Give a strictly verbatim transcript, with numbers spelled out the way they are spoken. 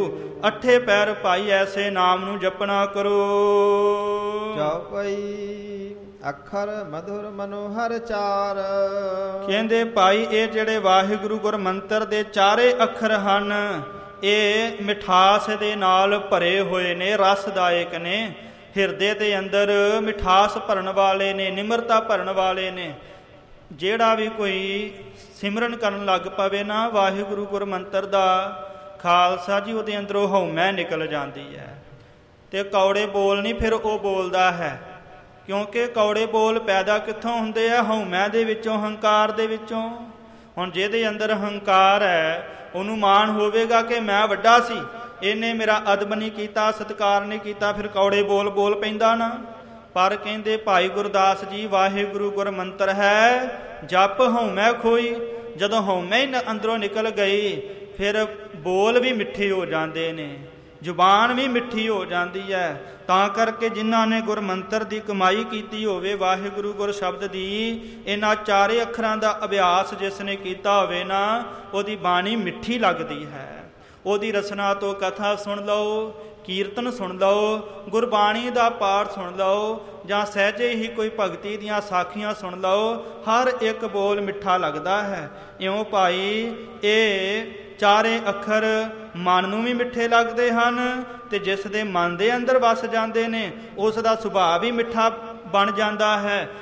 ਅੱਠੇ ਪੈਰ ਭਾਈ ਐਸੇ ਨਾਮ ਨੂੰ ਜਪਣਾ ਕਰੋ। ਚੌਪਈ ਅੱਖਰ ਮਧੁਰ ਮਨੋਹਰ ਚਾਰ। ਕਹਿੰਦੇ ਭਾਈ ਇਹ ਜਿਹੜੇ ਵਾਹਿਗੁਰੂ ਗੁਰ ਮੰਤਰ ਦੇ ਚਾਰੇ ਅੱਖਰ ਹਨ, ਇਹ ਮਿਠਾਸ ਦੇ ਨਾਲ ਭਰੇ ਹੋਏ ਨੇ, ਰਸਦਾਇਕ ਨੇ, ਹਿਰਦੇ ਦੇ ਅੰਦਰ ਮਿਠਾਸ ਭਰਨ ਵਾਲੇ ਨੇ, ਨਿਮਰਤਾ ਭਰਨ ਵਾਲੇ ਨੇ। ਜਿਹੜਾ ਵੀ ਕੋਈ ਸਿਮਰਨ ਕਰਨ ਲੱਗ ਪਵੇ ਨਾ ਵਾਹਿਗੁਰੂ ਗੁਰ ਮੰਤਰ ਦਾ, ਖਾਲਸਾ ਜੀ ਉਹਦੇ ਅੰਦਰੋਂ ਹਉਮੈ ਨਿਕਲ ਜਾਂਦੀ ਹੈ। ਤੇ ਕੌੜੇ ਬੋਲ ਨਹੀਂ ਫਿਰ ਉਹ ਬੋਲਦਾ ਹੈ, ਕਿਉਂਕਿ ਕੌੜੇ ਬੋਲ ਪੈਦਾ ਕਿੱਥੋਂ ਹੁੰਦੇ ਆ? ਹਉਮੈ ਦੇ ਵਿੱਚੋਂ, ਹੰਕਾਰ ਦੇ ਵਿੱਚੋਂ। ਹੁਣ ਜਿਹਦੇ ਅੰਦਰ ਹੰਕਾਰ ਹੈ ਉਹਨੂੰ ਮਾਣ ਹੋਵੇਗਾ ਕਿ ਮੈਂ ਵੱਡਾ ਸੀ, ਇਹਨੇ ਮੇਰਾ ਅਦਬ ਨਹੀਂ ਕੀਤਾ, ਸਤਿਕਾਰ ਨਹੀਂ ਕੀਤਾ, ਫਿਰ ਕੌੜੇ ਬੋਲ ਬੋਲ ਪੈਂਦਾ ਨਾ। ਪਰ ਕਹਿੰਦੇ ਭਾਈ ਗੁਰਦਾਸ ਜੀ ਵਾਹਿਗੁਰੂ ਗੁਰ ਮੰਤਰ ਹੈ ਜਪ ਹਉਮੈ ਖੋਈ। ਜਦੋਂ ਹਉਮੈ ਹੀ ਅੰਦਰੋਂ ਨਿਕਲ ਗਈ ਫਿਰ ਬੋਲ ਵੀ ਮਿੱਠੇ ਹੋ ਜਾਂਦੇ ਨੇ, ਜ਼ੁਬਾਨ ਵੀ ਮਿੱਠੀ ਹੋ ਜਾਂਦੀ ਹੈ। ਤਾਂ ਕਰਕੇ ਜਿਨ੍ਹਾਂ ਨੇ ਗੁਰ ਮੰਤਰ ਦੀ ਕਮਾਈ ਕੀਤੀ ਹੋਵੇ, ਵਾਹਿਗੁਰੂ ਗੁਰ ਸ਼ਬਦ ਦੀ ਇਹਨਾਂ ਚਾਰੇ ਅੱਖਰਾਂ ਦਾ ਅਭਿਆਸ ਜਿਸ ਨੇ ਕੀਤਾ ਹੋਵੇ ਨਾ, ਉਹਦੀ ਬਾਣੀ ਮਿੱਠੀ ਲੱਗਦੀ ਹੈ। ਉਹਦੀ ਰਸਨਾ ਤੋਂ ਕਥਾ ਸੁਣ ਲਓ, ਕੀਰਤਨ ਸੁਣ ਲਓ, ਗੁਰਬਾਣੀ ਦਾ ਪਾਠ ਸੁਣ ਲਓ, ਜਾਂ ਸਹਿਜੇ ਹੀ ਕੋਈ ਭਗਤੀ ਦੀਆਂ ਸਾਖੀਆਂ ਸੁਣ ਲਓ, ਹਰ ਇੱਕ ਬੋਲ ਮਿੱਠਾ ਲੱਗਦਾ ਹੈ। ਇਉਂ ਭਾਈ ਇਹ ਚਾਰੇ ਅੱਖਰ ਮਨ ਨੂੰ ਵੀ ਮਿੱਠੇ ਲੱਗਦੇ ਹਨ, ਤੇ ਜਿਸ ਦੇ ਮਨ ਦੇ ਅੰਦਰ ਵਸ ਜਾਂਦੇ ਨੇ ਉਸ ਦਾ ਸੁਭਾਅ ਵੀ ਮਿੱਠਾ ਬਣ ਜਾਂਦਾ ਹੈ।